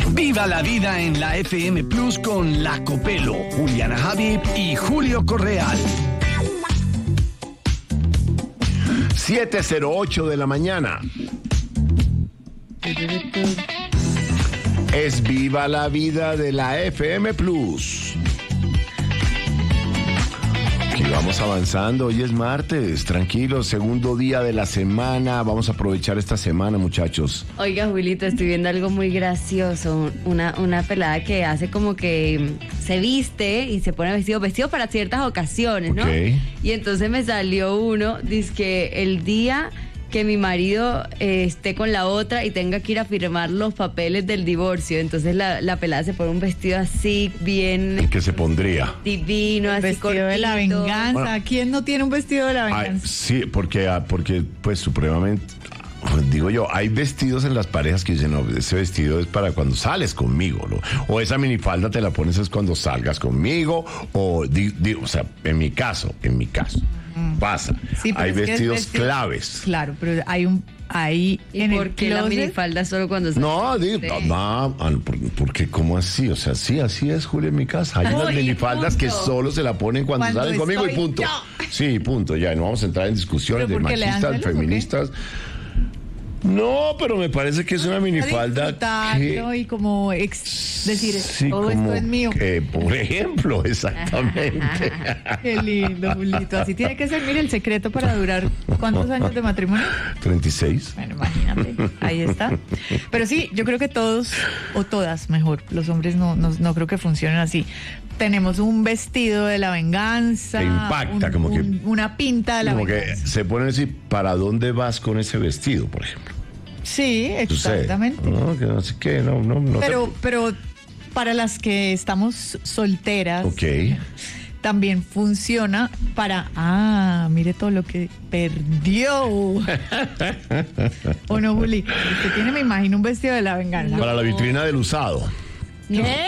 Viva la vida en la FM Plus con La Copelo, Juliana Habib y Julio Correal. 7:08 de la mañana. Es Viva la vida de la FM Plus. Aquí vamos avanzando, hoy es martes, tranquilos, segundo día de la semana, vamos a aprovechar esta semana, muchachos. Oiga, Julito, estoy viendo algo muy gracioso, una pelada que hace como que se viste y se pone vestido para ciertas ocasiones, ¿no? Okay. Y entonces me salió uno, dizque el día que mi marido esté con la otra y tenga que ir a firmar los papeles del divorcio. Entonces la pelada se pone un vestido así bien... ¿Qué se pondría? Divino, así vestido cortito. de la venganza. Bueno. ¿Quién no tiene un vestido de la Ay, venganza? sí, porque pues supremamente, digo yo, hay vestidos en las parejas que dicen, no, ese vestido es para cuando sales conmigo, ¿no? O esa minifalda te la pones es cuando salgas conmigo, o sea, en mi caso, pasa. Sí, pero hay es que vestidos claves. Claro, pero hay ¿Y en por el qué la closet? minifalda solo cuando se... No, porque ¿cómo así? O sea, sí, así es, Julio, en mi casa. Hay No, unas y minifaldas punto. que solo se la ponen cuando salen conmigo y estoy punto. yo. Sí, punto, ya, no vamos a entrar en discusiones ¿Pero de porque le dan machistas, celos o qué? feministas. No, pero me parece que es una minifalda Disfrutarlo y como decir, sí, todo como esto es mío. que, por ejemplo, exactamente. Qué lindo, Julito. Así tiene que ser. Mire, el secreto para durar ¿cuántos años de matrimonio? 36. Bueno, imagínate, ahí está. Pero sí, yo creo que todos, o todas mejor, los hombres no creo que funcionen así. Tenemos un vestido de la venganza. Te impacta, como que... una pinta de la Como que venganza. se ponen a decir, ¿para dónde vas con ese vestido, por ejemplo? Sí, Sucede. exactamente. No, que no sé qué, no. Pero para las que estamos solteras, Ok. también funciona para, mire todo lo que perdió. ¿O no, Juli? Usted tiene, me imagino, un vestido de la venganza. Para la vitrina del usado. ¿Qué?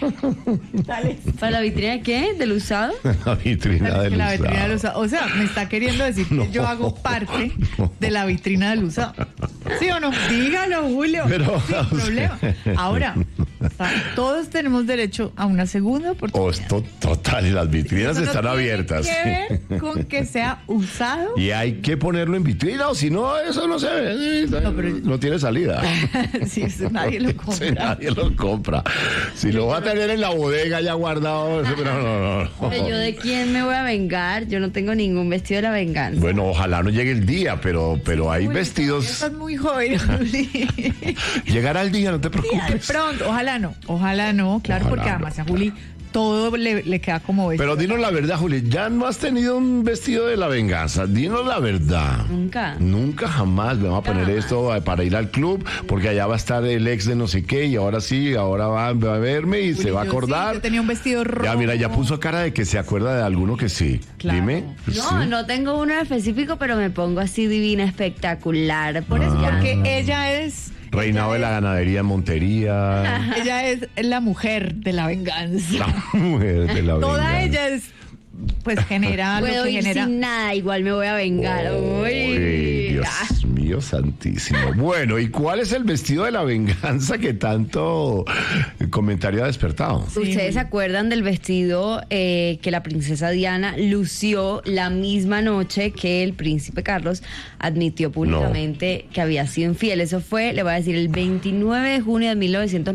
Dale. ¿Para la vitrina de qué? ¿Del usado? La vitrina del La usado. vitrina del usado. O sea, me está queriendo decir que yo hago parte de la vitrina del usado. ¿Sí o no? Dígalo, Julio. Pero, sin o sea... problema. Ahora, todos tenemos derecho a una segunda oportunidad. Total, y las vitrinas Eso no están tiene abiertas. que ver con que sea usado. Y hay que ponerlo en vitrina, o si no, eso no se ve. No tiene salida. Sí, eso nadie lo compra. Sí, nadie lo compra. Si lo va a tener en la bodega ya guardado, no. Pero yo de quién me voy a vengar, yo no tengo ningún vestido de la venganza. Bueno, ojalá no llegue el día, pero hay Juli, vestidos. Estás muy joven, Juli. Llegará el día, no te Sí, de preocupes. pronto, ojalá no, claro, Ojalá porque no. además a Juli todo le queda como vestido. Pero dinos la verdad, Juli, ya no has tenido un vestido de la venganza. Dinos la verdad. Nunca. Nunca jamás me va a poner Jamás. esto para ir al club, porque allá va a estar el ex de no sé qué, y ahora sí, ahora va a verme y Juli, se va a yo acordar. sí, yo tenía un vestido rojo. Ya, mira, ya puso cara de que se acuerda de alguno que sí. Claro. Dime. No, ¿Sí? no tengo uno en específico, pero me pongo así divina, espectacular. Por eso Porque ella es... Reinado de la ganadería en Montería. Ella es la mujer de la venganza. La mujer de la Toda venganza. ella es, pues genera lo puedo que ir genera. sin nada, igual me voy a vengar. Uy, Dios mío santísimo. Bueno, ¿y cuál es el vestido de la venganza que tanto comentario ha despertado? ¿Ustedes se acuerdan del vestido que la princesa Diana lució la misma noche que el príncipe Carlos admitió públicamente que había sido infiel? Eso fue, le voy a decir, el 29 de junio de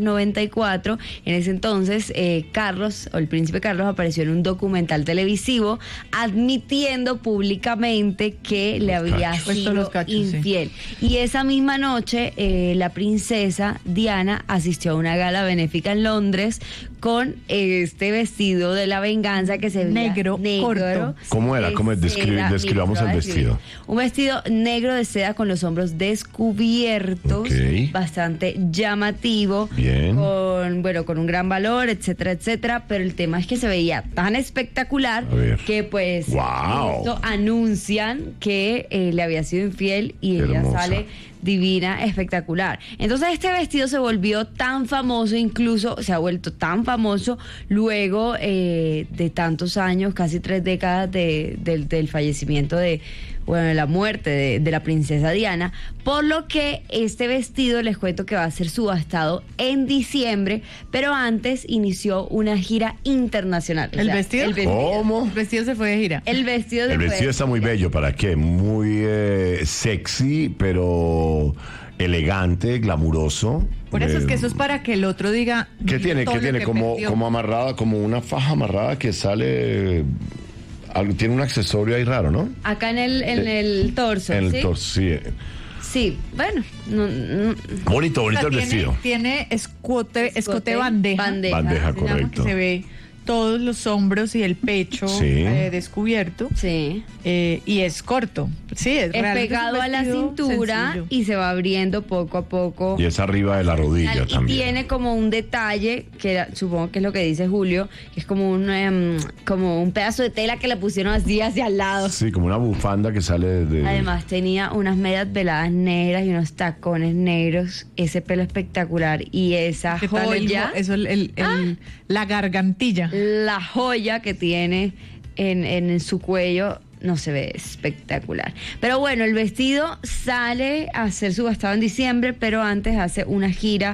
1994. En ese entonces, Carlos, o el príncipe Carlos, apareció en un documental televisivo admitiendo públicamente que le había Puesto sido los cachos, infiel. Y esa misma noche, la princesa Diana asistió a una gala benéfica en Londres con este vestido de la venganza que se veía Negro, corto. ¿Cómo era? ¿Cómo de seda. describamos Mira, el te voy a vestido? decir. Un vestido negro de seda con los hombros descubiertos, Ok. bastante llamativo, Bien. con un gran valor, etcétera, etcétera. Pero el tema es que se veía tan espectacular A ver. que pues Wow. esto anuncian que le había sido infiel y Qué ella hermosa. sale divina, espectacular. Entonces este vestido se volvió tan famoso, incluso se ha vuelto tan famoso luego de tantos años, casi 3 décadas del fallecimiento de bueno, de la muerte de la princesa Diana, por lo que este vestido les cuento que va a ser subastado en diciembre, pero antes inició una gira internacional. ¿El vestido? ¿Cómo? El vestido se fue de gira. El vestido El vestido está muy bello, ¿para qué? Muy sexy, pero elegante, glamuroso. Por eso es que eso es para que el otro diga... ¿Qué "Mira tiene? todo ¿Qué lo tiene? que Como perdió". amarrada, como una faja amarrada que sale... Tiene un accesorio ahí raro, ¿no? Acá en el torso. En el ¿sí? torso, sí. Sí, bueno. Bonito O sea, el vestido. Tiene escote bandeja. Bandeja, se llama, correcto. que se ve todos los hombros y el pecho Sí. descubierto. Sí. Y es corto. Sí, Es realmente pegado un a la vestido cintura sencillo. y se va abriendo poco a poco. Y es arriba de la rodilla Y también. tiene como un detalle, supongo que es lo que dice Julio, que es como un pedazo de tela que le pusieron así hacia al lado. Sí, como una bufanda que sale de... Además tenía unas medias veladas negras y unos tacones negros, ese pelo espectacular y esa ¿Qué tal joya, la gargantilla? la joya que tiene en su cuello. No se ve espectacular. Pero bueno, el vestido sale a ser subastado en diciembre, pero antes hace una gira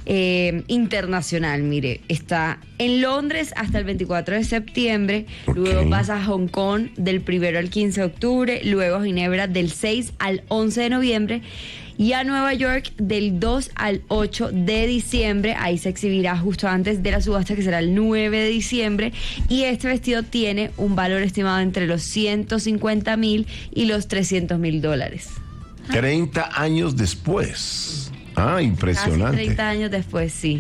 internacional. Mire, está en Londres hasta el 24 de septiembre, luego Ok. pasa a Hong Kong del 1 al 15 de octubre, luego a Ginebra del 6 al 11 de noviembre y a Nueva York del 2 al 8 de diciembre. Ahí se exhibirá justo antes de la subasta, que será el 9 de diciembre. Y este vestido tiene un valor estimado entre los $150,000 y los $300,000. 30 años después. Ah, Casi impresionante. 30 años después, sí.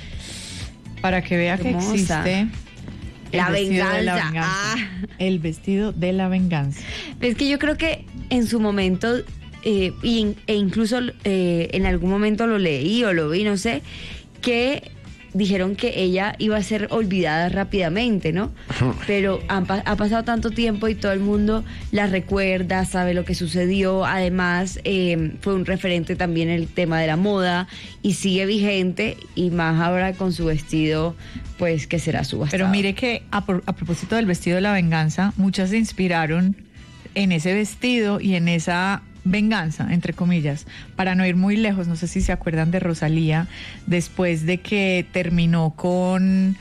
Para que vea que Hermosa. existe La vestido de la venganza. venganza. Ah. El vestido de la venganza. Es que yo creo que en su momento, e incluso en algún momento lo leí o lo vi, no sé, que dijeron que ella iba a ser olvidada rápidamente, ¿no? Pero ha pasado tanto tiempo y todo el mundo la recuerda, sabe lo que sucedió. Además, fue un referente también en el tema de la moda y sigue vigente, y más ahora con su vestido, pues, que será subastado. Pero mire que a propósito del vestido de la venganza, muchas se inspiraron en ese vestido y en esa venganza, entre comillas, para no ir muy lejos. No sé si se acuerdan de Rosalía, después de que terminó con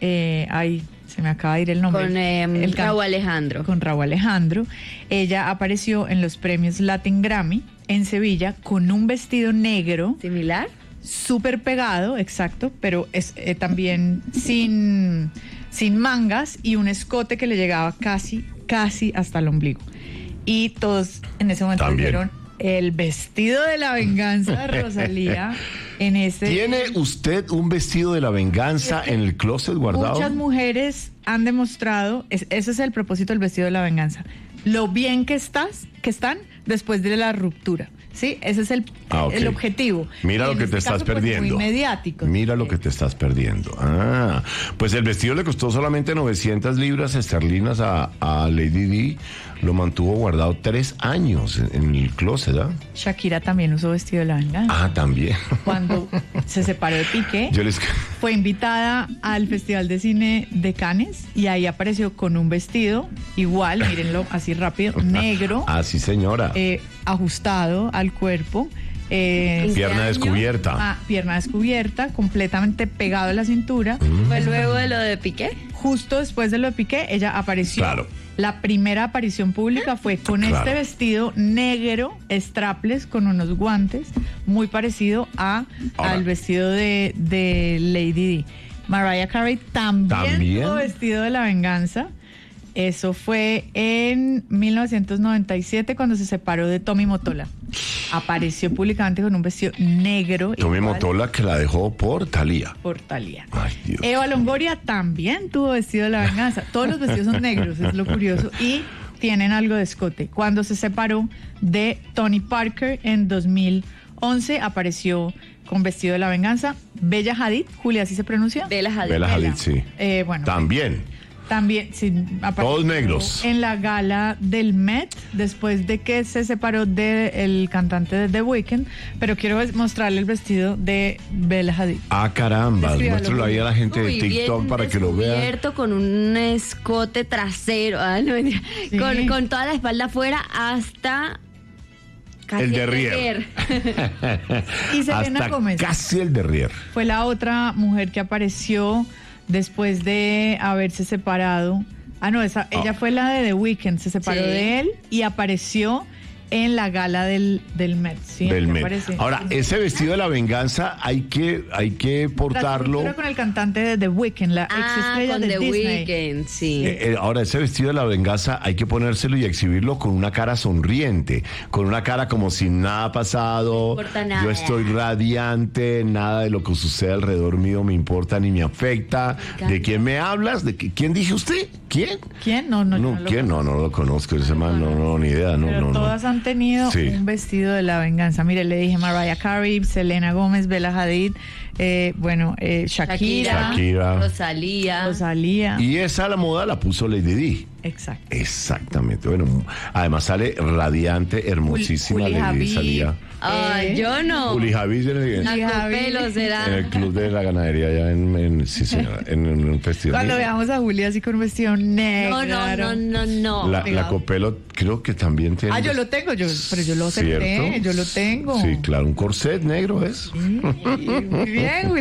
se me acaba de ir el nombre. Con Rauw Alejandro. Con Rauw Alejandro. Ella apareció en los premios Latin Grammy en Sevilla con un vestido negro ¿Similar? súper pegado, exacto, pero es también sin mangas y un escote que le llegaba casi hasta el ombligo. Y todos en ese momento También. vieron el vestido de la venganza de Rosalía en ese... ¿Tiene usted un vestido de la venganza en el closet guardado? Muchas mujeres han demostrado, ese es el propósito del vestido de la venganza, lo bien que están después de la ruptura. Sí, ese es el objetivo. Mira Y lo en que este te estás caso, pues, perdiendo. muy mediático. Mira lo que te estás perdiendo. Ah, pues el vestido le costó solamente 900 libras esterlinas a Lady Di. Lo mantuvo guardado 3 años en el closet, ¿ah? Shakira también usó vestido de la venganza. Ah, también. Cuando se separó de Piqué, Yo les... fue invitada al Festival de Cine de Cannes y ahí apareció con un vestido igual, mírenlo así rápido, negro, Ah, sí, señora. ajustado al cuerpo. Pierna descubierta. Pierna descubierta, completamente pegado a la cintura. ¿Fue luego de lo de Piqué? Justo después de lo de Piqué, ella apareció. Claro. La primera aparición pública fue con Claro. este vestido negro, strapless, con unos guantes, muy parecido Ahora. al vestido de Lady Di. Mariah Carey también tuvo vestido de la venganza. Eso fue en 1997 cuando se separó de Tommy Mottola. Apareció públicamente con un vestido negro. Tommy igual Mottola, que la dejó por Thalía. por Thalía. Ay, Dios. Eva Longoria también tuvo vestido de la venganza. Todos los vestidos son negros, es lo curioso. Y tienen algo de escote. Cuando se separó de Tony Parker en 2011, apareció con vestido de la venganza. Bella Hadid, Julia, ¿así se pronuncia? Bella Hadid. Bella Hadid, sí. Bueno, También. También, sí, apareció Todos negros. en la gala del Met, después de que se separó del cantante de The Weeknd, pero quiero mostrarle el vestido de Bella Hadid. Ah, caramba, Descríbalo, muéstralo ahí a la gente de Muy TikTok bien para que lo vean. descubierto, con un escote trasero, no, mentira. Sí. con toda la espalda afuera hasta casi El derrier. Y Selena Hasta Gómez casi el derrier. fue la otra mujer que apareció después de haberse separado. Ella fue la de The Weeknd, se separó Sí. de él y apareció en la gala del Met. ¿Sí? Del Aquí Met. aparece. Ahora, ese vestido de la venganza hay que La portarlo. cintura con el cantante de The Weeknd, la ex estrella con de The Disney. Weeknd, sí. Ahora, ese vestido de la venganza hay que ponérselo y exhibirlo con una cara sonriente, con una cara como si nada ha pasado. No importa nada. Yo estoy radiante, nada de lo que sucede alrededor mío me importa ni me afecta. ¿De quién me hablas? ¿Quién dije usted? ¿Quién? ¿Quién? No, yo No, lo ¿quién? No lo conozco. Ese man, no, ni idea. No, Pero no, todas no. han tenido Sí. un vestido de la venganza. Mire, le dije Mariah Carey, Selena Gómez, Bella Hadid, Shakira, Rosalía. Rosalía. Y esa la moda la puso Lady Di. Exacto. Exactamente. Bueno, además sale radiante, hermosísima Juli Lady Di. Javid. Salía Ay, yo no. Juli Javid La Copelo será. en el club de la ganadería allá sí señora, en un festival. Cuando veamos a Julia así con un vestido negro. No. La Copelo creo que también tiene. Yo lo tengo, pero yo lo acepté, ¿Cierto? yo lo tengo. Sí, claro, un corset negro es. Muy bien, Julia.